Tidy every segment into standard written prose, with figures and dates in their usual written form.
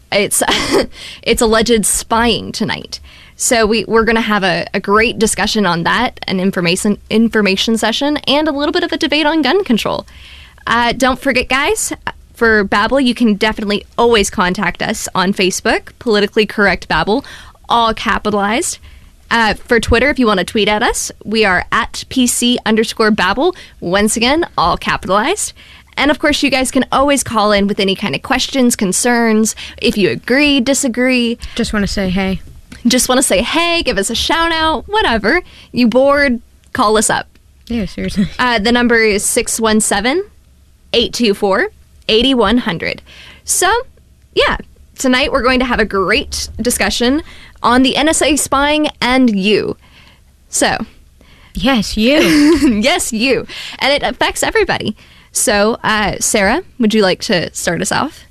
It's it's alleged spying tonight. So we're going to have a great discussion on that, an information session, and a little bit of a debate on gun control. Don't forget, guys, for Babble, you can definitely always contact us on Facebook, Politically Correct Babble, all capitalized. For Twitter, if you want to tweet at us, we are at PC_Babble, once again, all capitalized. And of course, you guys can always call in with any kind of questions, concerns, if you agree, disagree. Just want to say hey. Just want to say hey, give us a shout out, whatever. You bored, call us up. Yeah, seriously. The number is 617-824-8100. So, yeah, tonight we're going to have a great discussion on the NSA spying and you. So. Yes, you. Yes, you. And it affects everybody. So, Sarah, would you like to start us off?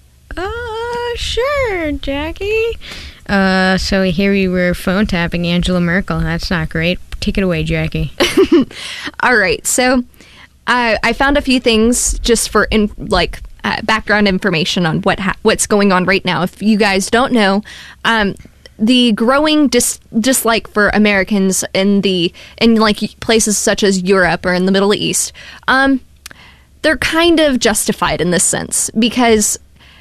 Sure, Jackie. So here we were phone tapping Angela Merkel. That's not great. Take it away, Jackie. All right. So I found a few things just for background information on what's going on right now. If you guys don't know, the growing dislike for Americans in places such as Europe or in the Middle East, they're kind of justified in this sense because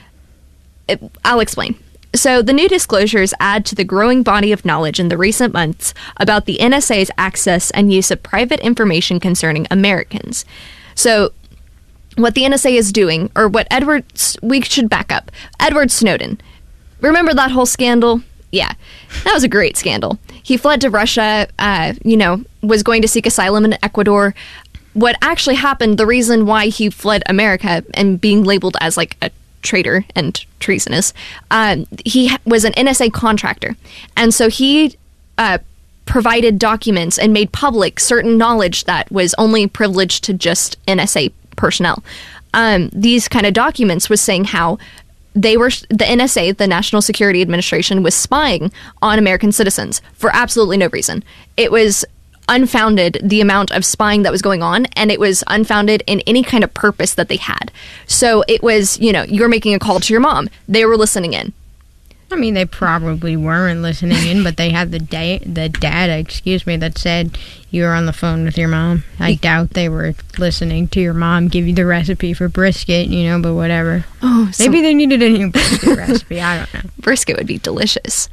I'll explain. So the new disclosures add to the growing body of knowledge in the recent months about the NSA's access and use of private information concerning Americans. So what the NSA is doing, or what we should back up. Edward Snowden. Remember that whole scandal? Yeah, that was a great scandal. He fled to Russia, was going to seek asylum in Ecuador. What actually happened, the reason why he fled America and being labeled as like a traitor and treasonous, he was an NSA contractor, and so he provided documents and made public certain knowledge that was only privileged to just NSA personnel. These kind of documents was saying how the NSA, the National Security Administration, was spying on American citizens for absolutely no reason. It was unfounded, the amount of spying that was going on, and it was unfounded in any kind of purpose that they had. So it was, you're making a call to your mom. They were listening in. I mean, they probably weren't listening in, but they had the data, that said you were on the phone with your mom. I doubt they were listening to your mom give you the recipe for brisket, but whatever. Oh, maybe they needed a new brisket recipe. I don't know. Brisket would be delicious.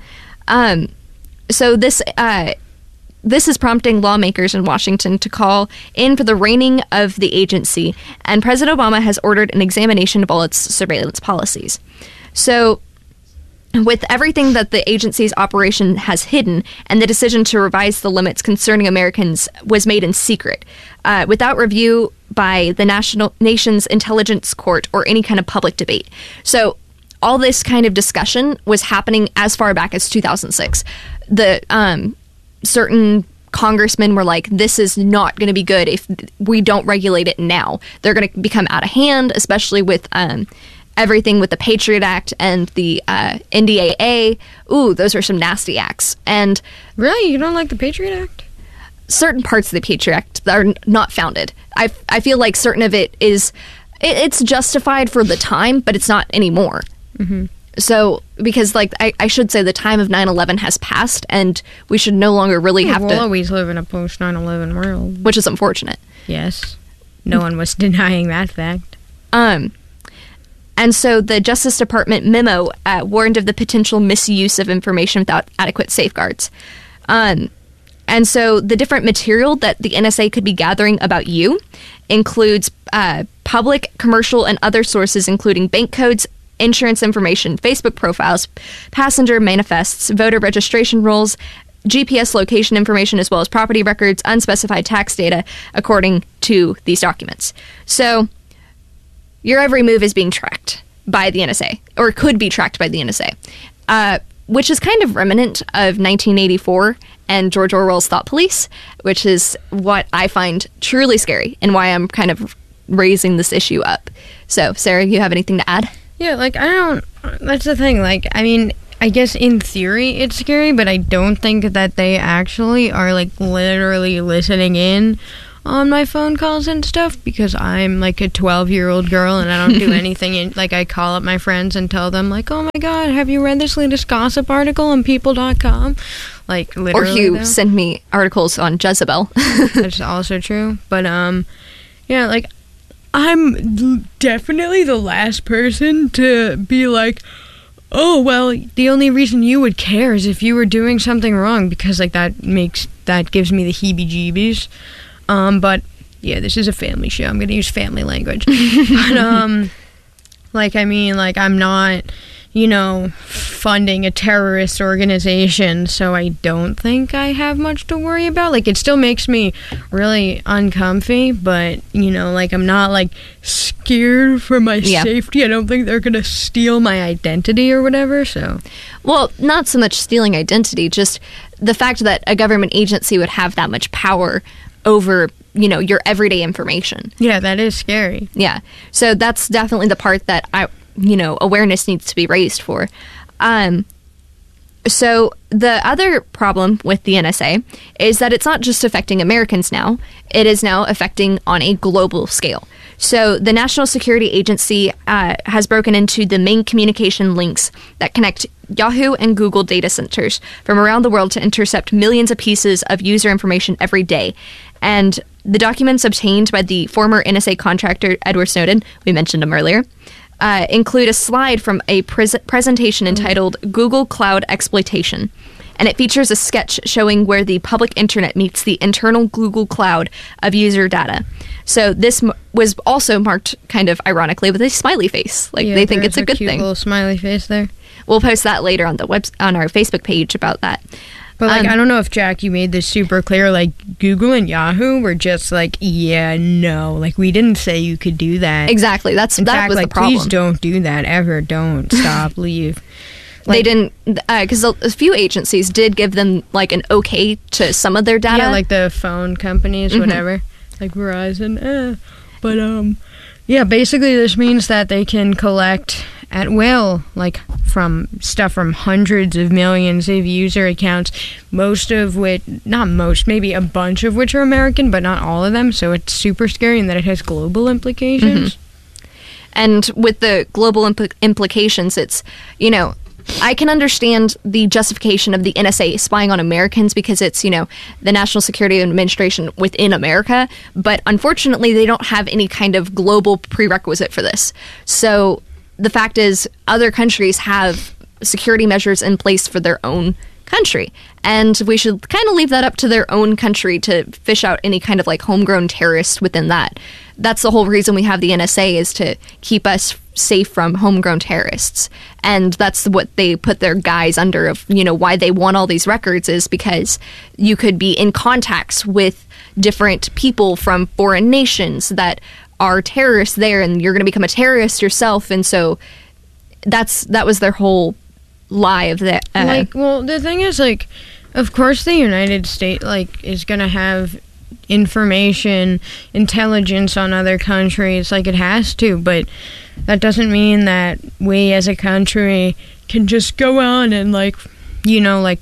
So this is prompting lawmakers in Washington to call in for the reining of the agency, and President Obama has ordered an examination of all its surveillance policies. So, with everything that the agency's operation has hidden, and the decision to revise the limits concerning Americans was made in secret, without review by the nation's intelligence court or any kind of public debate. So, all this kind of discussion was happening as far back as 2006. Certain congressmen were like, this is not going to be good if we don't regulate it now. They're going to become out of hand, especially with everything with the Patriot Act and the NDAA. Ooh, those are some nasty acts. And really? You don't like the Patriot Act? Certain parts of the Patriot Act are not founded. I feel like certain of it is, it's justified for the time, but it's not anymore. Mm-hmm. So, because, I should say the time of 9/11 has passed, and we should no longer really have to... We'll always live in a post-9/11 world. Which is unfortunate. Yes. No one was denying that fact. And so the Justice Department memo warned of the potential misuse of information without adequate safeguards. And so the different material that the NSA could be gathering about you includes public, commercial, and other sources, including bank codes, insurance information, Facebook profiles, passenger manifests, voter registration rolls, GPS location information, as well as property records, unspecified tax data, according to these documents. So your every move is being tracked by the NSA, or could be tracked by the NSA, which is kind of remnant of 1984 and George Orwell's Thought Police, which is what I find truly scary and why I'm kind of raising this issue up. So, Sarah, you have anything to add? Yeah, that's the thing, I guess in theory it's scary, but I don't think that they actually are, literally listening in on my phone calls and stuff because I'm like a 12-year-old girl and I don't do anything. Like I call up my friends and tell them like, oh my god, have you read this latest gossip article on people.com? Like literally. Or you send me articles on Jezebel. That's also true. But yeah, like I'm definitely the last person to be like, oh, well, the only reason you would care is if you were doing something wrong, because like that gives me the heebie-jeebies. But yeah, this is a family show. I'm gonna use family language. But like I mean, like I'm not, you know, funding a terrorist organization, so I don't think I have much to worry about. Like, it still makes me really uncomfy, but, you know, like, I'm not, like, scared for my safety. I don't think they're gonna steal my identity or whatever, so. Well, not so much stealing identity, just the fact that a government agency would have that much power over, you know, your everyday information. Yeah, that is scary. Yeah. So that's definitely the part that awareness needs to be raised for. So the other problem with the NSA is that it's not just affecting Americans now, it is now affecting on a global scale. So the National Security Agency has broken into the main communication links that connect Yahoo and Google data centers from around the world to intercept millions of pieces of user information every day. And the documents obtained by the former NSA contractor Edward Snowden, we mentioned him earlier, include a slide from a presentation entitled Google Cloud Exploitation. And it features a sketch showing where the public internet meets the internal Google Cloud of user data. So this was also marked kind of ironically with a smiley face. Like, they think it's a good cute thing. Little smiley face there. We'll post that later on on our Facebook page about that. But, like, I don't know if, Jack, you made this super clear. Like, Google and Yahoo were just like, yeah, no. Like, we didn't say you could do that. Exactly. That was the problem. Please don't do that ever. Don't. Stop. Leave. Like, they didn't, because a few agencies did give them, like, an okay to some of their data. Yeah, like the phone companies, whatever. Like Verizon. But, yeah, basically this means that they can collect at will, like, from stuff from hundreds of millions of user accounts, most of which, not most, maybe a bunch of which are American, but not all of them, so it's super scary in that it has global implications. And with the global implications, it's, you know, I can understand the justification of the NSA spying on Americans because it's, you know, the National Security Administration within America, but unfortunately they don't have any kind of global prerequisite for this. So the fact is, other countries have security measures in place for their own country, and we should kind of leave that up to their own country to fish out any kind of like homegrown terrorist within that. That's the whole reason we have the NSA, is to keep us safe from homegrown terrorists, and that's what they put their guys under. Of, you know, why they want all these records is because you could be in contacts with different people from foreign nations that are terrorists there, and you're going to become a terrorist yourself, and so that was their whole lie of that. Like, well, the thing is, like, of course the United States, like, is going to have information, intelligence on other countries, like it has to, but that doesn't mean that we as a country can just go on and, like, you know, like,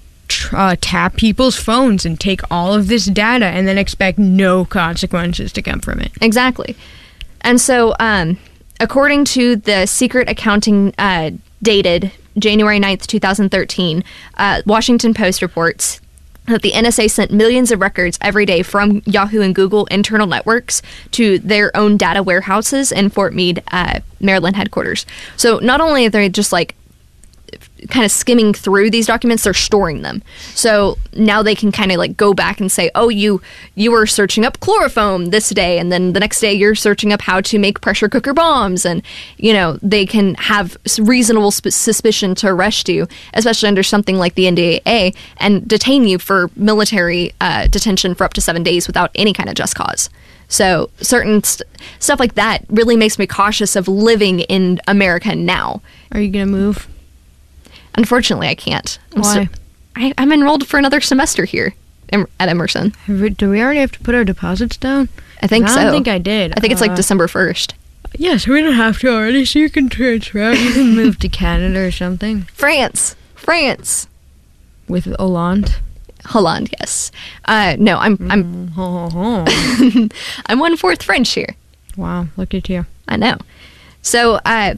tap people's phones and take all of this data and then expect no consequences to come from it. Exactly. And so, according to the Secret Accounting dated January 9th, 2013, Washington Post reports that the NSA sent millions of records every day from Yahoo and Google internal networks to their own data warehouses in Fort Meade, Maryland headquarters. So not only are they just like kind of skimming through these documents, they're storing them. So now they can kind of like go back and say, oh, you were searching up chloroform this day, and then the next day you're searching up how to make pressure cooker bombs, and, you know, they can have reasonable suspicion to arrest you, especially under something like the NDAA, and detain you for military detention for up to 7 days without any kind of just cause. So certain stuff like that really makes me cautious of living in America now. Are you gonna move? Unfortunately, I can't. Why? I'm enrolled for another semester here at Emerson. Do we already have to put our deposits down? I think so. I don't think I did. I think it's like December 1st. Yeah, so we don't have to already, so you can transfer out. You can move to Canada or something. France. With Hollande? Holland, yes. No, I'm I'm 1/4 French here. Wow, look at you. I know. So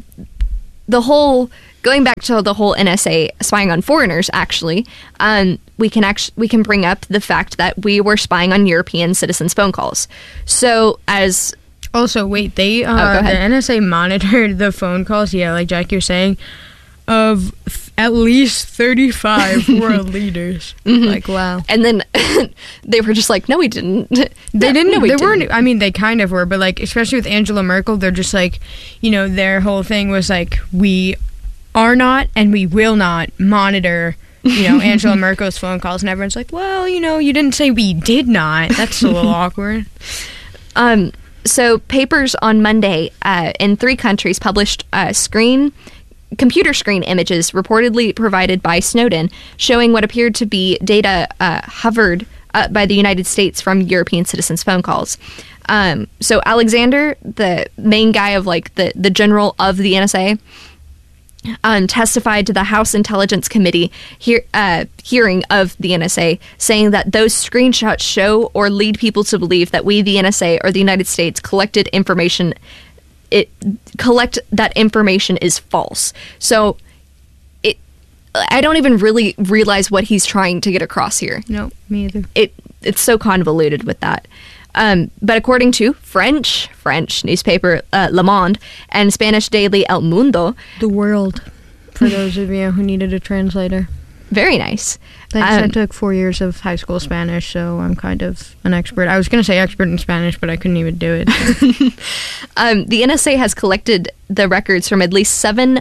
going back to the whole NSA spying on foreigners, actually, we can bring up the fact that we were spying on European citizens' phone calls. So Also, wait, the NSA monitored the phone calls, like Jack, you're saying, of at least 35 world leaders. Mm-hmm. Like, wow. And then they were just like, no, we didn't. They weren't, I mean, they kind of were, but like, especially with Angela Merkel, they're just like, their whole thing was like, we are not and we will not monitor, Angela Merkel's phone calls. And everyone's like, well, you didn't say we did not. That's a little awkward. So papers on Monday in 3 countries published computer screen images reportedly provided by Snowden showing what appeared to be data hovered by the United States from European citizens' phone calls. So Alexander, the main guy of like the general of the NSA, testified to the House Intelligence Committee hearing of the NSA, saying that those screenshots show or lead people to believe that we, the NSA or the United States, collect that information is false. So I don't even really realize what he's trying to get across here. No, me either. It's so convoluted with that. But according to French newspaper Le Monde and Spanish daily El Mundo, The World, for those of you who needed a translator. Very nice. I took 4 years of high school Spanish, so I'm kind of an expert. I was going to say expert in Spanish, but I couldn't even do it. So. The NSA has collected the records from at least 70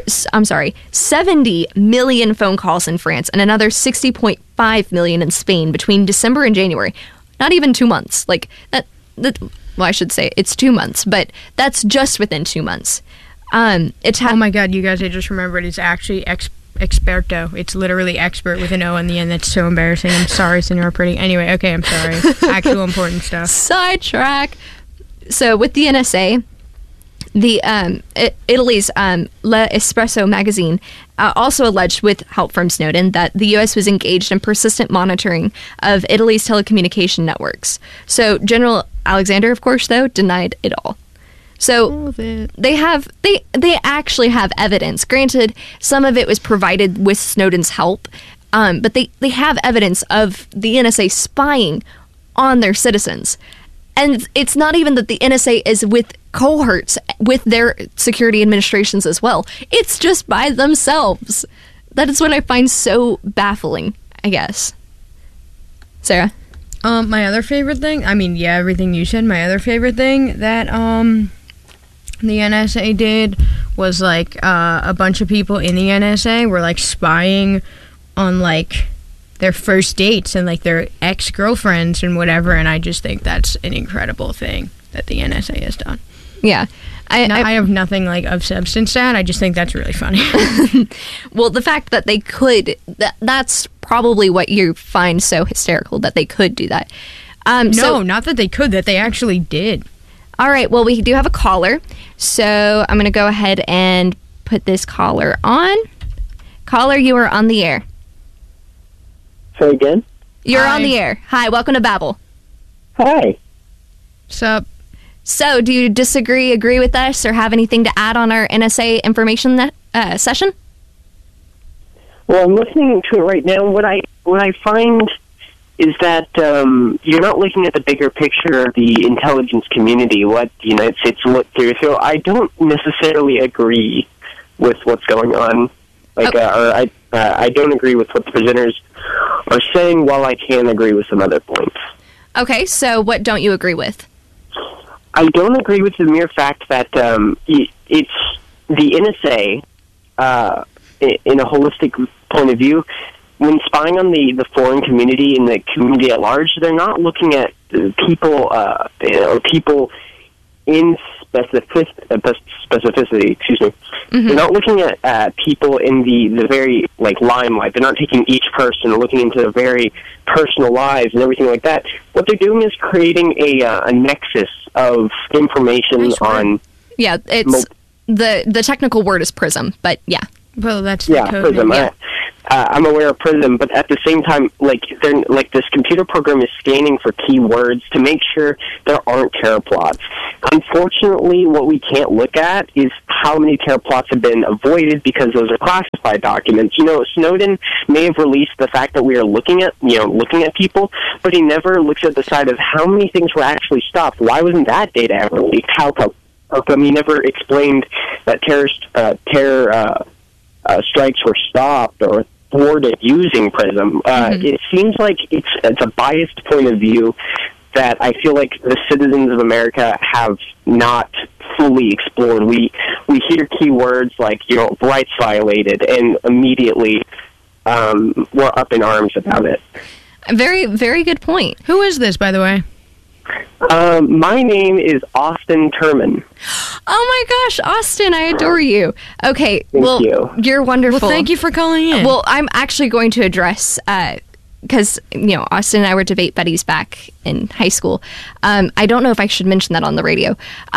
million phone calls in France and another 60.5 million in Spain between December and January. Not even 2 months. Like that. Well, I should say it's 2 months, but that's just within 2 months. Oh my God, you guys! I just remembered. It's actually experto. It's literally expert with an O in the end. That's so embarrassing. I'm sorry, Senora Pretty. Anyway, okay, I'm sorry. Actual important stuff. Sidetrack. So with the NSA, Italy's L'Espresso magazine also alleged, with help from Snowden, that the U.S. was engaged in persistent monitoring of Italy's telecommunication networks. So General Alexander, of course, though, denied it all. So they actually have evidence. Granted, some of it was provided with Snowden's help, but they have evidence of the NSA spying on their citizens. And it's not even that the NSA is with cohorts with their security administrations as well. It's just by themselves. That is what I find so baffling, I guess. Sarah? My other favorite thing, everything you said, my other favorite thing that the NSA did was like a bunch of people in the NSA were like spying on like their first dates and like their ex-girlfriends and whatever, and I just think that's an incredible thing that the NSA has done. Yeah. I have nothing like of substance to that. I just think that's really funny. Well, the fact that they could, that's probably what you find so hysterical, that they could do that. No, not that they could, that they actually did. All right, well, we do have a caller, so I'm going to go ahead and put this caller on. Caller, you are on the air. Say again? You're on the air. Hi, welcome to Babel. Hi. Sup? So, do you disagree, agree with us, or have anything to add on our NSA information session? Well, I'm listening to it right now. What I find is that you're not looking at the bigger picture of the intelligence community, what the United States look through. So I don't necessarily agree with what's going on. I don't agree with what the presenters are saying, while I can agree with some other points. Okay, so what don't you agree with? I don't agree with the mere fact that it's the NSA, in a holistic point of view, when spying on the foreign community and the community at large, they're not looking at people in specificity. Excuse me. Mm-hmm. They're not looking at people in the very limelight. They're not taking each person and looking into their very personal lives and everything like that. What they're doing is creating a nexus of information on. Yeah, it's the technical word is PRISM, but yeah. Well, that's the code PRISM. name. I'm aware of PRISM, but at the same time, this computer program is scanning for keywords to make sure there aren't terror plots. Unfortunately, what we can't look at is how many terror plots have been avoided because those are classified documents. Snowden may have released the fact that we are looking at people, but he never looks at the side of how many things were actually stopped. Why wasn't that data ever leaked? How come he never explained that terror strikes were stopped or thwarted using PRISM? It seems like it's a biased point of view that I feel like the citizens of America have not fully explored. We hear keywords like rights violated, and immediately we're up in arms about it. Very, very good point. Who is this, by the way? My name is Austin Turman. Oh my gosh, Austin, I adore you. Okay, Thank you. You're wonderful. Well, thank you for calling in. Well, I'm actually going to address, because, Austin and I were debate buddies back in high school. I don't know if I should mention that on the radio.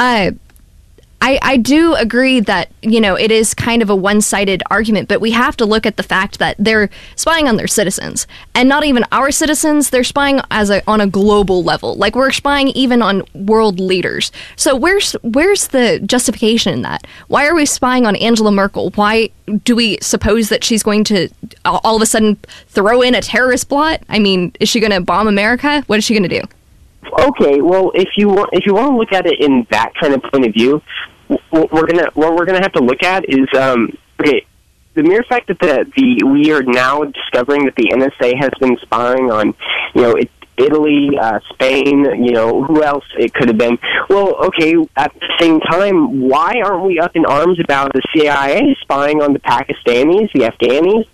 I do agree that, it is kind of a one-sided argument, but we have to look at the fact that they're spying on their citizens. And not even our citizens, they're spying on a global level. Like, we're spying even on world leaders. So where's the justification in that? Why are we spying on Angela Merkel? Why do we suppose that she's going to all of a sudden throw in a terrorist plot? I mean, is she going to bomb America? What is she going to do? Okay, well, if you want to look at it in that kind of point of view, what we're gonna have to look at is the mere fact that we are now discovering that the NSA has been spying on Italy, Spain, who else it could have been. Well, okay, at the same time, why aren't we up in arms about the CIA spying on the Pakistanis, the Afghanis?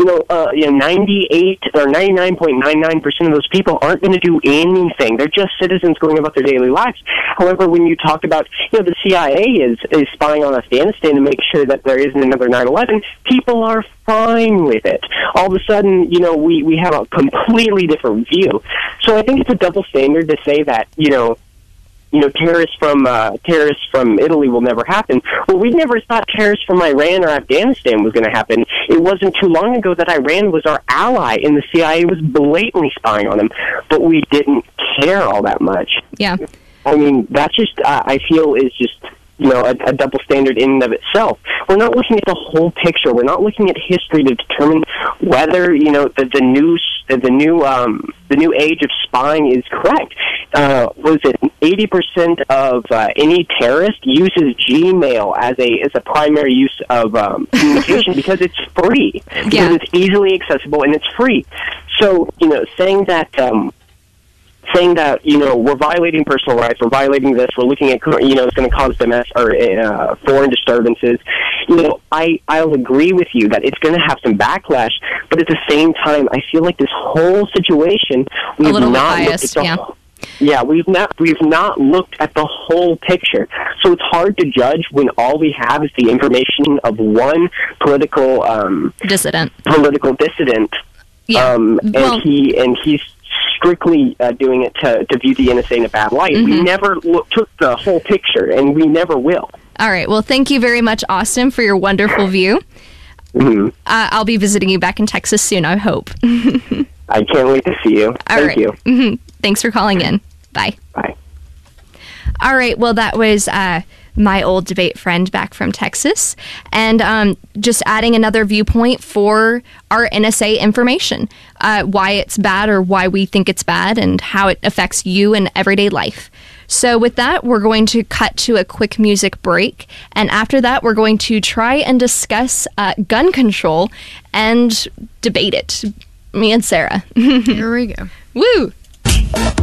98 or 99.99% of those people aren't going to do anything. They're just citizens going about their daily lives. However, when you talk about, the CIA is spying on Afghanistan to make sure that there isn't another 9/11, people are fine with it. All of a sudden, we have a completely different view. So I think it's a double standard to say that, terrorists from Italy will never happen. Well, we never thought terrorists from Iran or Afghanistan was going to happen. It wasn't too long ago that Iran was our ally, and the CIA was blatantly spying on them, but we didn't care all that much. Yeah. I mean, that's just, I feel, is just, a double standard in and of itself. We're not looking at the whole picture. We're not looking at history to determine whether, the new age of spying is correct. Was it 80% of any terrorist uses Gmail as a primary use of communication because it's free, because it's easily accessible and it's free. So, saying that we're violating personal rights, we're violating this, we're looking at, it's going to cause foreign disturbances. I'll agree with you that it's going to have some backlash, but at the same time, I feel like this whole situation, we've not looked at we've not looked at the whole picture. So it's hard to judge when all we have is the information of one political dissident. Yeah. And he's strictly doing it to view the NSA in a bad light. Mm-hmm. We never took the whole picture, and we never will. All right. Well, thank you very much, Austin, for your wonderful view. Mm-hmm. I'll be visiting you back in Texas soon, I hope. I can't wait to see you. Thank you. Mm-hmm. Thanks for calling in. Bye. Bye. All right. Well, that was my old debate friend back from Texas, and just adding another viewpoint for our NSA information, why it's bad or why we think it's bad, and how it affects you in everyday life. So with that, we're going to cut to a quick music break, and after that, we're going to try and discuss gun control and debate it. Me and Sarah. Here we go. Woo!